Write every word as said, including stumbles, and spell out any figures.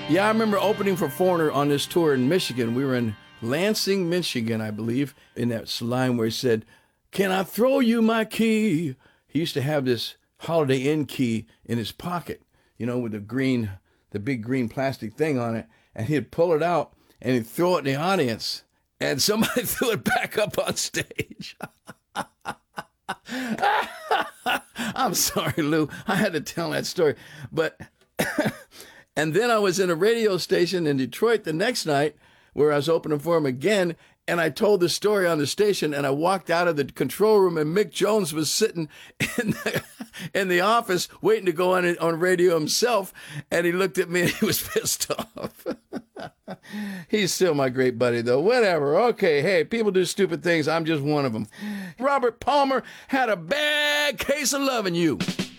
Yeah, I remember opening for Foreigner on this tour in Michigan. We were in Lansing, Michigan, I believe, in that line where he said, "Can I throw you my key?" He used to have this Holiday Inn key in his pocket, you know, with the green, the big green plastic thing on it. And he'd pull it out and he'd throw it in the audience. And somebody threw it back up on stage. I'm sorry, Lou. I had to tell that story. But... And then I was in a radio station in Detroit the next night where I was opening for him again, and I told the story on the station, and I walked out of the control room, and Mick Jones was sitting in the, in the office waiting to go on on radio himself, and he looked at me, and he was pissed off. He's still my great buddy, though. Whatever. Okay, hey, people do stupid things. I'm just one of them. Robert Palmer had a bad case of loving you.